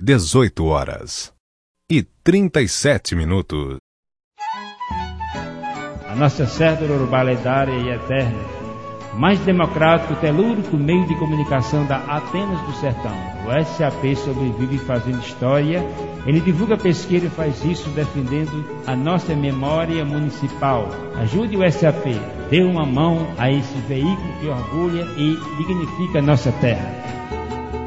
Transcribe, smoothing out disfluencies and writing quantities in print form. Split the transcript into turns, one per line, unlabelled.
18h37.
A nossa cédula urbanedária e eterna, mais democrático, telúrico meio de comunicação da Atenas do Sertão. O SAP sobrevive fazendo história. Ele divulga pesquisa e faz isso defendendo a nossa memória municipal. Ajude o SAP. Dê uma mão a esse veículo que orgulha e dignifica a nossa terra.